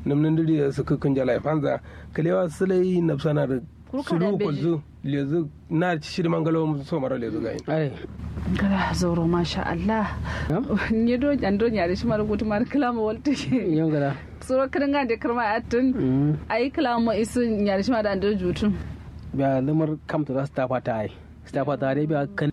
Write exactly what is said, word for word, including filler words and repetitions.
namnan diri su kukan jala fanza kalewa sulai nafsana da sulu kulzu lezu na ci shi mangalo so mara lezu gai ai kala zoro masha Allah ni do ando nyare shi mar gutu mar kalama walti yon gara soro kan ga de karma atun ai kalama isu nyare shi mar da ando jutun ba lamar kamta da stafa ta ai stafa ta dai ba kan